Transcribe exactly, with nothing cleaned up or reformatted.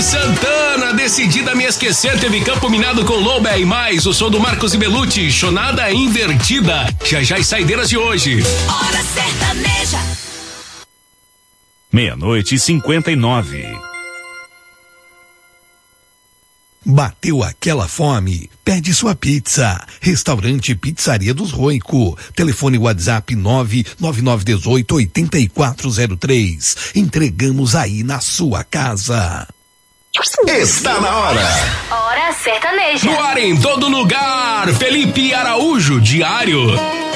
Santana, decidida a me esquecer, teve campo minado com Loba e mais, o som do Marcos e Belucci, chonada invertida, já já as saideiras de hoje. Hora sertaneja. Meia-noite e cinquenta e nove. Bateu aquela fome? Pede sua pizza. Restaurante Pizzaria dos Roico. Telefone WhatsApp nove nove nove um oito oito quatro zero três. Entregamos aí na sua casa. Está na hora. Hora sertaneja. No ar em todo lugar, Felipe Araújo, Diário.